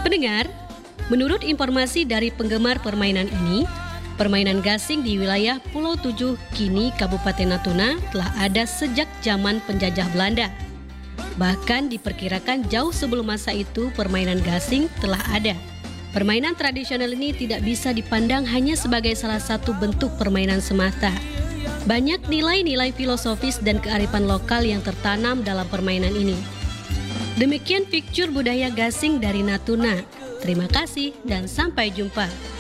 Pendengar, menurut informasi dari penggemar permainan ini, permainan gasing di wilayah Pulau Tujuh kini Kabupaten Natuna telah ada sejak zaman penjajah Belanda. Bahkan diperkirakan jauh sebelum masa itu permainan gasing telah ada. Permainan tradisional ini tidak bisa dipandang hanya sebagai salah satu bentuk permainan semata. Banyak nilai-nilai filosofis dan kearifan lokal yang tertanam dalam permainan ini. Demikian picture budaya gasing dari Natuna. Terima kasih dan sampai jumpa.